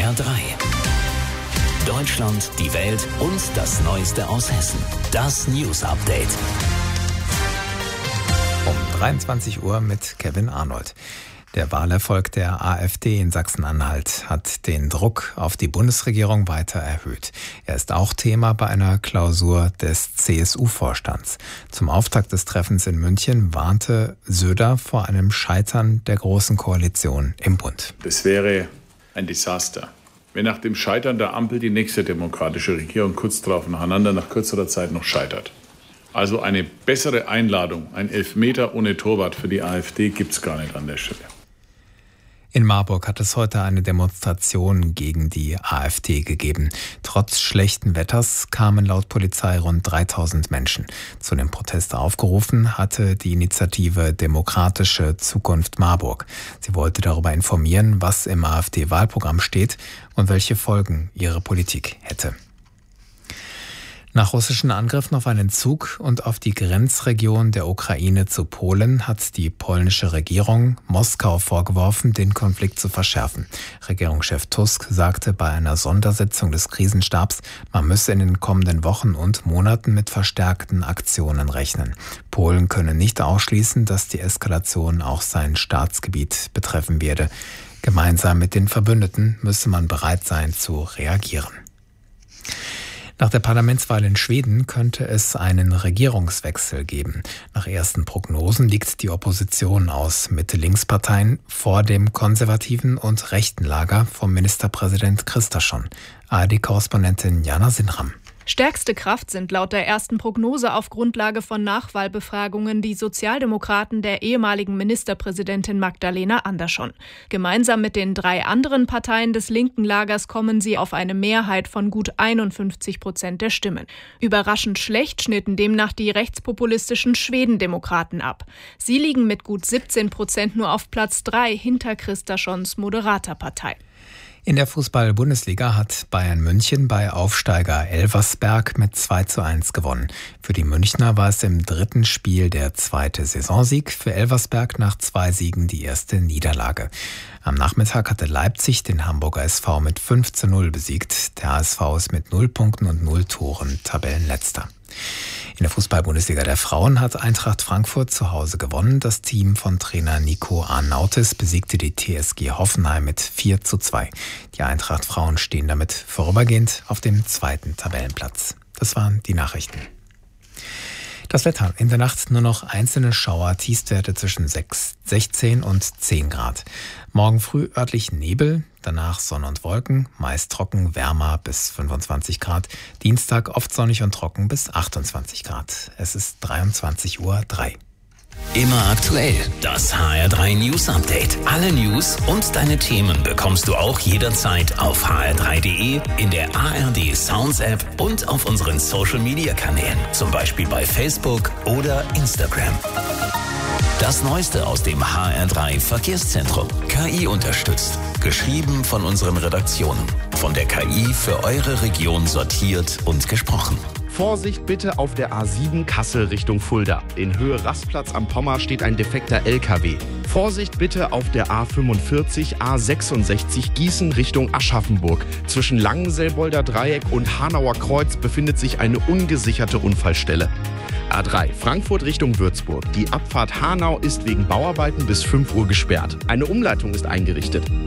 HR3. Deutschland, die Welt und das Neueste aus Hessen. Das News Update. Um 23 Uhr mit Kevin Arnold. Der Wahlerfolg der AfD in Sachsen-Anhalt hat den Druck auf die Bundesregierung weiter erhöht. Er ist auch Thema bei einer Klausur des CSU-Vorstands. Zum Auftakt des Treffens in München warnte Söder vor einem Scheitern der Großen Koalition im Bund. Das wäre ein Desaster, wenn nach dem Scheitern der Ampel die nächste demokratische Regierung kurz darauf nacheinander nach kürzerer Zeit noch scheitert. Also eine bessere Einladung, ein Elfmeter ohne Torwart für die AfD gibt es gar nicht an der Stelle. In Marburg hat es heute eine Demonstration gegen die AfD gegeben. Trotz schlechten Wetters kamen laut Polizei rund 3000 Menschen. Zu dem Protest aufgerufen hatte die Initiative Demokratische Zukunft Marburg. Sie wollte darüber informieren, was im AfD-Wahlprogramm steht und welche Folgen ihre Politik hätte. Nach russischen Angriffen auf einen Zug und auf die Grenzregion der Ukraine zu Polen hat die polnische Regierung Moskau vorgeworfen, den Konflikt zu verschärfen. Regierungschef Tusk sagte bei einer Sondersitzung des Krisenstabs, man müsse in den kommenden Wochen und Monaten mit verstärkten Aktionen rechnen. Polen könne nicht ausschließen, dass die Eskalation auch sein Staatsgebiet betreffen werde. Gemeinsam mit den Verbündeten müsse man bereit sein zu reagieren. Nach der Parlamentswahl in Schweden könnte es einen Regierungswechsel geben. Nach ersten Prognosen liegt die Opposition aus Mitte-Links-Parteien vor dem konservativen und rechten Lager vom Ministerpräsident Kristersson. ARD-Korrespondentin Jana Sinram. Stärkste Kraft sind laut der ersten Prognose auf Grundlage von Nachwahlbefragungen die Sozialdemokraten der ehemaligen Ministerpräsidentin Magdalena Andersson. Gemeinsam mit den 3 anderen Parteien des linken Lagers kommen sie auf eine Mehrheit von gut 51% der Stimmen. Überraschend schlecht schnitten demnach die rechtspopulistischen Schwedendemokraten ab. Sie liegen mit gut 17% nur auf Platz 3 hinter Kristerssons moderater Partei. In der Fußball-Bundesliga hat Bayern München bei Aufsteiger Elversberg mit 2:1 gewonnen. Für die Münchner war es im 3. Spiel der 2. Saisonsieg, für Elversberg nach 2 Siegen die erste Niederlage. Am Nachmittag hatte Leipzig den Hamburger SV mit 5:0 besiegt. Der HSV ist mit 0 Punkten und 0 Toren Tabellenletzter. In der Fußball-Bundesliga der Frauen hat Eintracht Frankfurt zu Hause gewonnen. Das Team von Trainer Nico Arnautis besiegte die TSG Hoffenheim mit 4:2. Die Eintracht-Frauen stehen damit vorübergehend auf dem 2. Tabellenplatz. Das waren die Nachrichten. Das Wetter. In der Nacht nur noch einzelne Schauer, Tiefstwerte zwischen 16 und 10 Grad. Morgen früh örtlich Nebel, danach Sonne und Wolken, meist trocken, wärmer bis 25 Grad. Dienstag oft sonnig und trocken bis 28 Grad. Es ist 23:03 Uhr. Immer aktuell. Das HR3 News Update. Alle News und deine Themen bekommst du auch jederzeit auf hr3.de, in der ARD Sounds App und auf unseren Social Media Kanälen. Zum Beispiel bei Facebook oder Instagram. Das Neueste aus dem HR3 Verkehrszentrum. KI unterstützt. Geschrieben von unseren Redaktionen. Von der KI für eure Region sortiert und gesprochen. Vorsicht bitte auf der A7 Kassel Richtung Fulda. In Höhe Rastplatz am Pommer steht ein defekter LKW. Vorsicht bitte auf der A45 A66 Gießen Richtung Aschaffenburg. Zwischen Langenselbolder Dreieck und Hanauer Kreuz befindet sich eine ungesicherte Unfallstelle. A3 Frankfurt Richtung Würzburg. Die Abfahrt Hanau ist wegen Bauarbeiten bis 5 Uhr gesperrt. Eine Umleitung ist eingerichtet.